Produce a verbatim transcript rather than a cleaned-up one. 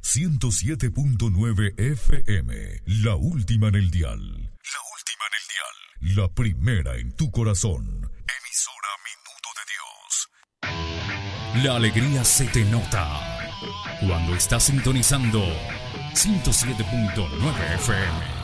ciento siete punto nueve F M, la última en el dial. La última en el dial. La primera en tu corazón. Emisora Minuto de Dios. La alegría se te nota cuando estás sintonizando ciento siete punto nueve F M.